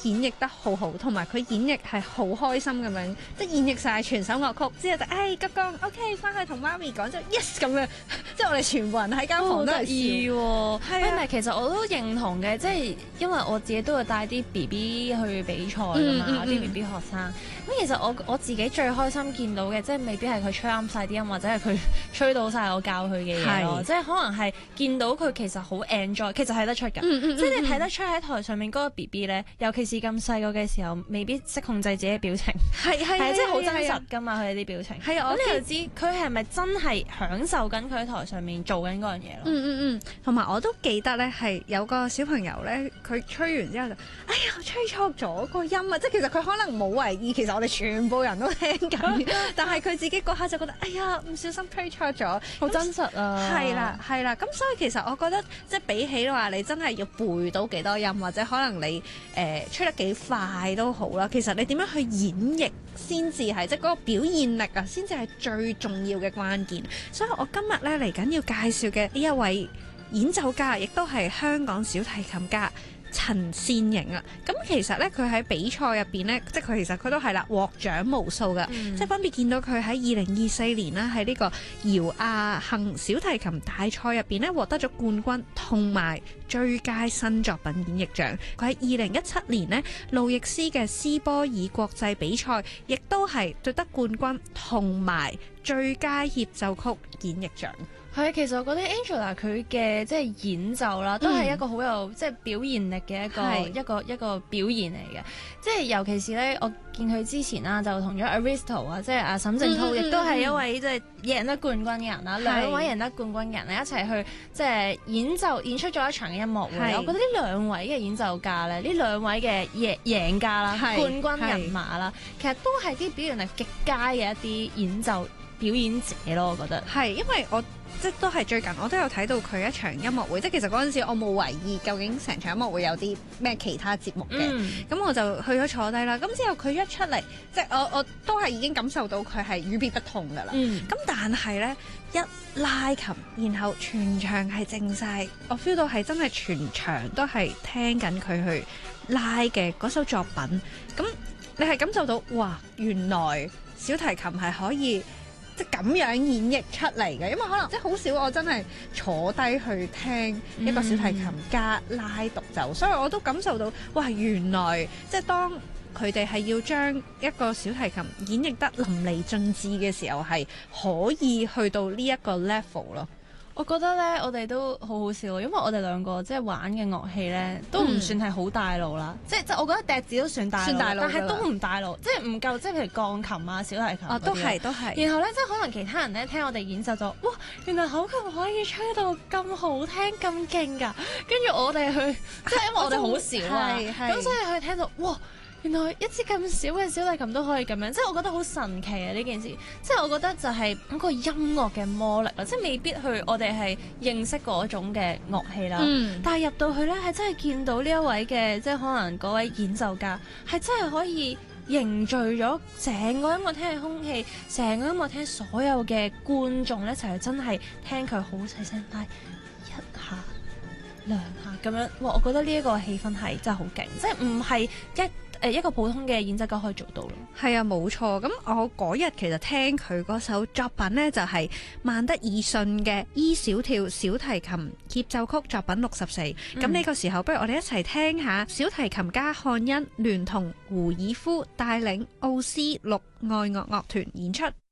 演繹得好好，同埋佢演繹係好開心咁樣，即係演繹晒全首樂曲之後就急降 OK 翻去同媽咪講就 yes 咁樣，即係我哋全部人喺間房都係笑喎。 係啊， 其實我都認同嘅，即係因為我自己都會帶啲 BB 去比賽㗎嘛，啲 BB 學生。咁其實我自己最開心見到嘅，即係未必係佢吹啱晒啲音，或者係佢吹到晒我教佢嘅嘢咯。即係可能係見到佢其實好 enjoy，其實睇得出㗎。即係你睇得出喺台上面嗰個 BB 咧，尤其是咁細個嘅時候，未必識控制自己嘅表情。係即係好真實㗎嘛，佢哋啲表情。係啊，咁你就知佢係咪真係享受緊佢喺台上面做緊嗰樣嘢咯。 同埋我都記得咧，係有個小朋友咧，佢吹完之後就，哎呀，吹錯咗個音啊！即係其實佢可能冇為意，其實我哋全部人都聽緊，但係佢自己嗰刻就覺得，哎呀，唔小心吹錯咗， 好真實啊！ 係啦，咁所以其實我覺得，即係比起話你真係要背到幾多音，或者可能你吹得幾快都好啦，其實你點樣去演繹先至係，即係嗰個表現力啊，先至係最重要嘅關鍵。所以我今日咧嚟緊要介紹嘅呢一位演奏家，亦都係香港小提琴家陳善瑩啊。咁其實咧，佢喺比賽入邊咧，即係佢其實佢都係啦，獲獎無數嘅。即係分別見到佢喺2024年啦，喺呢個姚亞幸小提琴大賽入邊咧，獲得咗冠軍同埋最佳新作品演繹獎。佢喺2017年呢，路易斯嘅斯波爾國際比賽，亦都係奪得冠軍同埋最佳協奏曲演繹獎。 係，其實我覺得 Angela 佢嘅即係演奏啦，都係一個好有即係表現力嘅一個表現嚟嘅。即係尤其是咧，我見佢之前啦，就同咗 Aristo 啊，即係阿沈靜濤，亦都係一位即係贏得冠軍嘅人啦。兩位贏得冠軍嘅人咧，一齊去即係演出咗一場嘅音樂會。我覺得呢兩位嘅演奏家咧，呢兩位嘅贏家啦、冠軍人馬啦，其實都係啲表現力極佳嘅一啲演奏表演者咯。我覺得係，因為我即都係最近我都有睇到佢一場音樂會，即其實嗰陣時我冇懷疑究竟成場音樂會有啲咩其他節目嘅，咁我就去咗坐低啦。咁之後佢一出嚟，即我都係已經感受到佢係與別不同㗎啦。咁但係咧一拉琴，然後全場係靜晒，我 feel 到係真係全場都係聽緊佢去拉嘅嗰首作品。咁你係感受到哇，原來小提琴係可以即係咁樣演繹出嚟嘅，因為可能即係好少我真係坐低去聽一個小提琴家拉獨奏，所以我都感受到哇，原來即係當佢哋係要將一個小提琴演繹得淋漓盡致嘅時候，係可以去到呢一個 level 咯。 我覺得咧，我哋都好好笑，因為我哋兩個即係玩嘅樂器咧，都唔算係好大路啦。即係我覺得笛子都算大路，但係都唔大路，即係唔夠，即係譬如鋼琴啊、小提琴嗰啲。都係。然後咧，即係可能其他人咧聽我哋演奏就，哇，原來口琴可以吹到咁好聽、咁勁㗎。跟住我哋去，即係因為我哋好少啊，咁所以去聽到，哇！原來一支咁小嘅小提琴都可以咁樣，即係我覺得好神奇啊！呢件事，即係我覺得就係嗰個音樂嘅魔力啦，即係未必去我哋係認識嗰種嘅樂器啦，但係入到去咧係真係見到呢一位嘅，即係可能嗰位演奏家係真係可以凝聚咗成個音樂廳嘅空氣，成個音樂廳所有嘅觀眾咧一齊真係聽佢好細聲拉一下兩下咁樣，哇！我覺得呢一個氣氛係真係好勁，即係唔係一個普通嘅演奏家可以做到咯。 係啊，冇錯。咁我嗰日其實聽佢嗰首作品呢，就係曼德爾遜嘅 E 小調小提琴協奏曲作品64。咁呢個時候，不如我哋一齊聽下小提琴家漢恩聯同胡爾夫帶領奧斯陸愛樂樂團演出。